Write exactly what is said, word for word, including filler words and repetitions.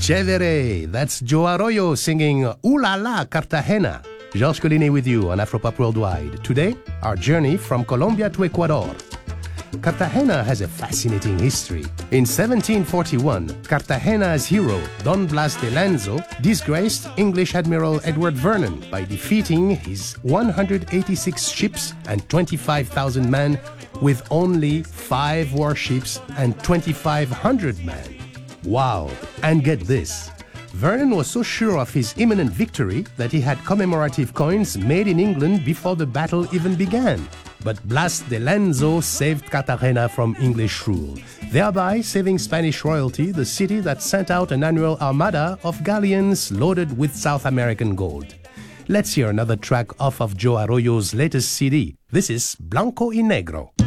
Chévere, that's Joe Arroyo singing Ooh La La Cartagena. Georges Collinet with you on Afropop Worldwide. Today, our journey from Colombia to Ecuador. Cartagena has a fascinating history. In seventeen forty-one, Cartagena's hero, Don Blas de Lezo, disgraced English Admiral Edward Vernon by defeating his one hundred eighty-six ships and twenty-five thousand men with only five warships and twenty-five hundred men. Wow! And get this. Vernon was so sure of his imminent victory that he had commemorative coins made in England before the battle even began. But Blas de Lezo saved Cartagena from English rule, thereby saving Spanish royalty, the city that sent out an annual armada of galleons loaded with South American gold. Let's hear another track off of Joe Arroyo's latest C D. This is Blanco y Negro.